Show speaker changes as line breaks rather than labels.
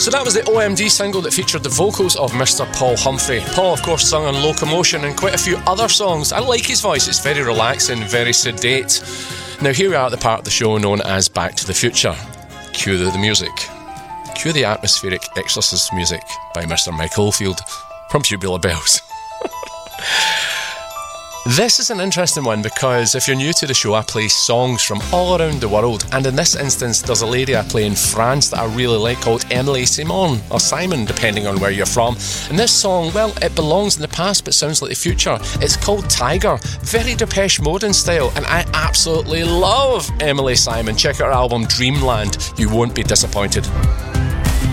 So that was the OMD single that featured the vocals of Mr. Paul Humphrey. Paul, of course, sung on Locomotion and quite a few other songs. I like his voice, it's very relaxing, very sedate. Now here we are at the part of the show known as Back to the Future. Cue the music. Cue the atmospheric Exorcist music by Mr. Mike Oldfield from Tubular Bells. This is an interesting one because if you're new to the show, I play songs from all around the world, and in this instance there's a lady I play in France that I really like called Emily Simon, or Simon depending on where you're from, and this song, well, it belongs in the past but sounds like the future. It's called Tiger, very Depeche Mode in style, and I absolutely love Emily Simon. Check out her album Dreamland, you won't be disappointed.